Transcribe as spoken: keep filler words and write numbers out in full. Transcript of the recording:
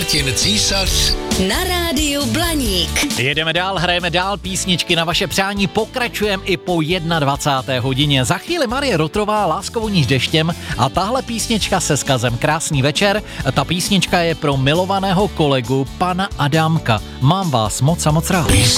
Martin Císař na rádiu Blaník. Jedeme dál, hrajeme dál písničky na vaše přání, pokračujeme i po dvacáté jedné hodině. Za chvíli Marie Rotrová, Láskou níž deštěm a tahle písnička se skazem Krásný večer. Ta písnička je pro milovaného kolegu pana Adámka. Mám vás moc a moc rád.